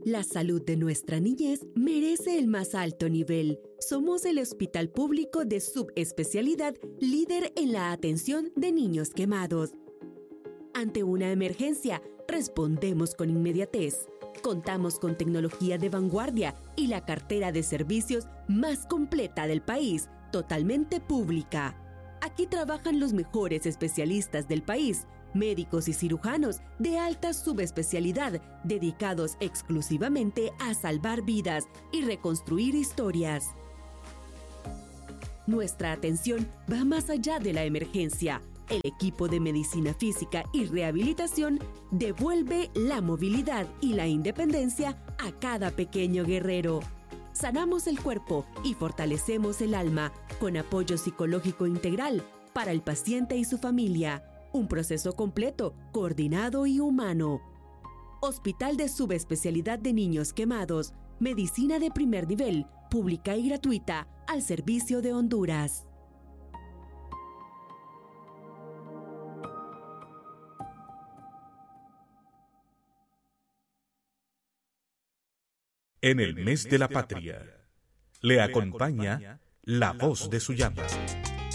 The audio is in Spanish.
La salud de nuestra niñez merece el más alto nivel. Somos el hospital público de subespecialidad líder en la atención de niños quemados. Ante una emergencia, respondemos con inmediatez. Contamos con tecnología de vanguardia y la cartera de servicios más completa del país, totalmente pública. Aquí trabajan los mejores especialistas del país, médicos y cirujanos de alta subespecialidad dedicados exclusivamente a salvar vidas y reconstruir historias. Nuestra atención va más allá de la emergencia. El equipo de medicina física y rehabilitación devuelve la movilidad y la independencia a cada pequeño guerrero. Sanamos el cuerpo y fortalecemos el alma con apoyo psicológico integral para el paciente y su familia. Un proceso completo, coordinado y humano. Hospital de Subespecialidad de Niños Quemados. Medicina de primer nivel, pública y gratuita, al servicio de Honduras. En el mes de la patria, le acompaña La Voz de Suyapa.